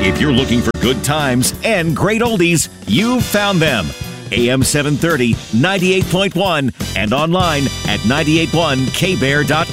If you're looking for good times and great oldies, you've found them. AM 730, 98.1, and online at 981kbear.com.